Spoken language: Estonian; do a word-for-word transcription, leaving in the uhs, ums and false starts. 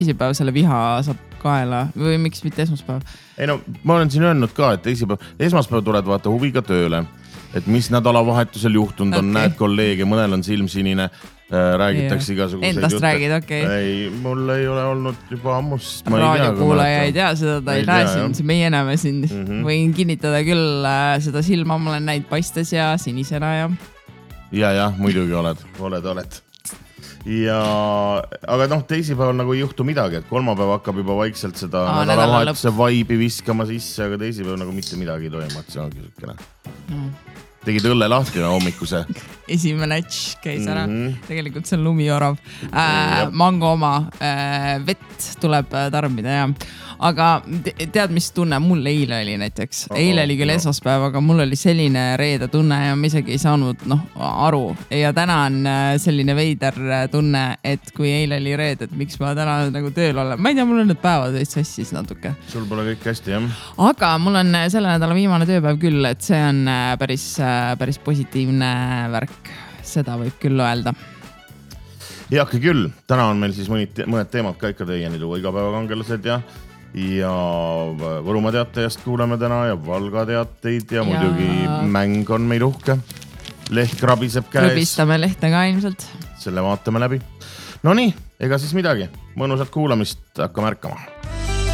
teisipäev selle viha saab kaela või miks mitte esmaspäev? Ei no, ma olen siin öelnud ka, et teisipäev, esmaspäev tuled vaata huviga tööle, et mis nädalavahetusel juhtunud on, okay. Näed kolleege, mõnel on silmsinine, äh, räägitakse igasuguseid endast jutte. Räägid, okei. Okay. Ei, mul ei ole olnud juba ammust. Raadiokuulaja ei tea seda, ta ei näe sind, meie näeme sind. Mm-hmm. Võin kinnitada küll äh, seda silma, ma olen näinud paistes ja sinisena ja... Ja, jah, muidugi oled, oled, oled. Ja, aga noh, teisipäeval nagu ei juhtu midagi, et kolmapäev hakkab juba vaikselt seda nädalavahetuse vaibi viskama sisse, aga teisipäev nagu mitte midagi ei toimu, et see ongi sükene. Mm. Tegid õlle lahti hommikuse. Esimene tš käis ära. Mm-hmm. Tegelikult see on lumiorav. Äh, mango oma äh, vett tuleb tarbida ja. Aga tead, mis tunne mul eile oli näiteks? Oh, eile oli küll no. esmaspäev, aga mul oli selline reede tunne ja ma isegi ei saanud noh, aru. Ja täna on selline veider tunne, et kui eile oli reed, et miks ma täna nagu tööl olen. Ma ei tea, mul on need päevad veits sassis natuke. Sul pole kõik hästi, jah? Aga mul on selle nädala viimane tööpäev küll, et see on päris, päris positiivne värk. Seda võib küll öelda. Jaake küll. Täna on meil siis mõned, mõned teemad ka ikka teieni tuua igapäevakangelased ja ja Võrumaa teatajast kuuleme täna ja Valga teateid ja, ja muidugi mäng on meil uhke. Leht krabiseb käes. Krabistame lehte ka ilmselt. Selle vaatame läbi. No nii, ega siis midagi. Mõnusat kuulamist hakka märkama.